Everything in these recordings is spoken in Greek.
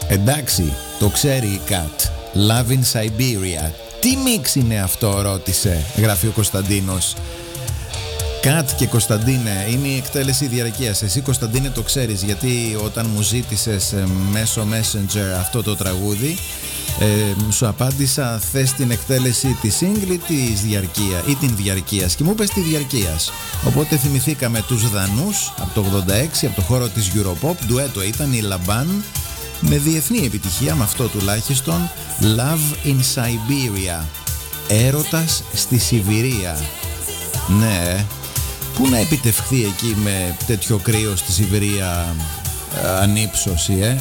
Εντάξει, το ξέρει η Kat. Love in Siberia. Τι μίξ είναι αυτό, ρώτησε, γράφει ο Κωνσταντίνος. Κατ και Κωνσταντίνε, είναι η εκτέλεση διαρκείας. Εσύ, Κωνσταντίνε, το ξέρεις, γιατί όταν μου ζήτησες μέσω Messenger αυτό το τραγούδι, σου απάντησα, θες την εκτέλεση της single ή της διαρκεία ή την διαρκείας, και μου είπες τη διαρκείας. Οπότε θυμηθήκαμε τους Δανούς από το 86, από το χώρο της Europop. Ντουέτο ήταν η Λαμπάν, με διεθνή επιτυχία, με αυτό τουλάχιστον. Love in Siberia. Έρωτας στη Σιβηρία. Ναι, πού να επιτευχθεί εκεί με τέτοιο κρύο στη Σιβηρία ανύψωση,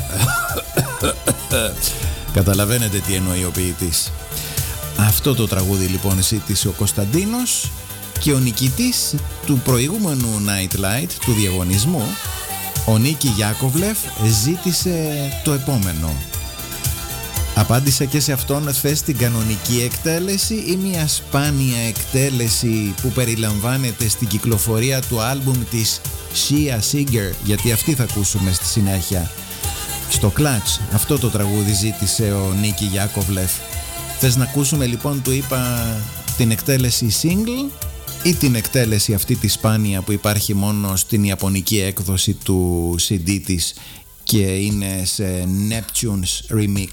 Καταλαβαίνετε τι εννοεί ο ποιητής. Αυτό το τραγούδι λοιπόν ζήτησε ο Κωνσταντίνος, και ο νικητής του προηγούμενου Night Light, του διαγωνισμού, ο Νίκη Γιάκοβλεφ, ζήτησε το επόμενο. Απάντησα και σε αυτόν, θες την κανονική εκτέλεση ή μια σπάνια εκτέλεση που περιλαμβάνεται στην κυκλοφορία του άλμπουμ της Shia Seeger, γιατί αυτή θα ακούσουμε στη συνέχεια. Στο Clutch, αυτό το τραγούδι ζήτησε ο Νίκη Γιάκοβλεφ. Θες να ακούσουμε λοιπόν, του είπα, την εκτέλεση single ή την εκτέλεση αυτή τη σπάνια που υπάρχει μόνο στην ιαπωνική έκδοση του CD της και είναι σε Neptune's Remix.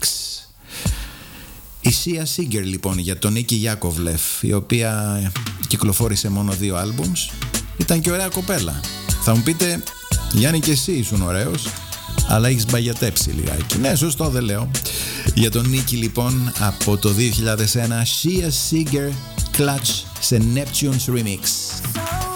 Η Shia Seeger λοιπόν για τον Νίκη Γιάκοβλεφ, η οποία κυκλοφόρησε μόνο 2 άλμπουμς. Ήταν και ωραία κοπέλα. Θα μου πείτε, Γιάννη, και εσύ ήσουν ωραίος, αλλά έχεις μπαγιατέψει λιγάκι. Ναι, σωστό, δεν λέω. Για τον Νίκη λοιπόν, από το 2001, Shia Seeger, Clutch σε Neptune's Remix.